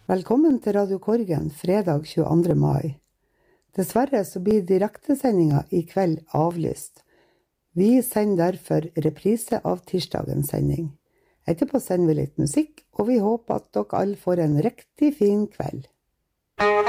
Velkommen til Radio Korgen, fredag 22. mai. Dessverre så blir direktesendinga I kveld avlyst. Vi sender derfor reprise av tirsdagens sending. Etterpå sender vi litt musikk, og vi håper at dere alle får en riktig fin kveld.